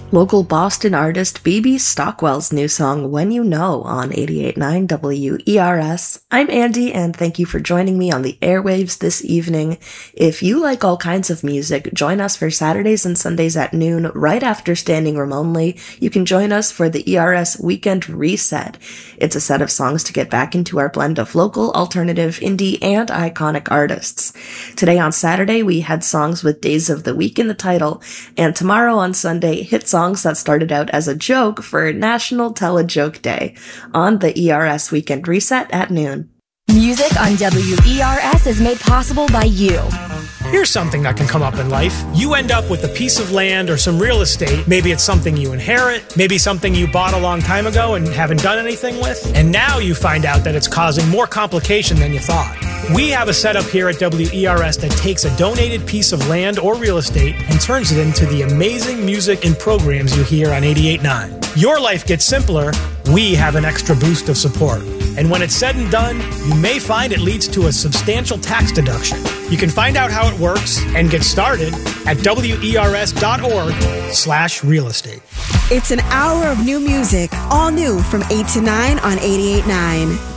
Local Boston artist BB Stockwell's new song When You Know on 88.9 WERS. I'm Andy, and thank you for joining me on the airwaves this evening. If you like all kinds of music, join us for Saturdays and Sundays at noon, right after Standing Room Only. You can join us for the ERS Weekend Reset. It's a set of songs to get back into our blend of local, alternative, indie, and iconic artists. Today on Saturday, we had songs with days of the week in the title, and tomorrow on Sunday, hit songs that started out as a joke for National Tell-a-Joke Day on the ERS Weekend Reset at noon. Music on WERS is made possible by you. Here's something that can come up in life. You end up with a piece of land or some real estate. Maybe it's something you inherit, maybe something you bought a long time ago and haven't done anything with. And now you find out that it's causing more complication than you thought. We have a setup here at WERS that takes a donated piece of land or real estate and turns it into the amazing music and programs you hear on 88.9. Your life gets simpler. We have an extra boost of support. And when it's said and done, you may find it leads to a substantial tax deduction. You can find out how it works and get started at wers.org/real estate. It's an hour of new music, all new from 8 to 9 on 88.9.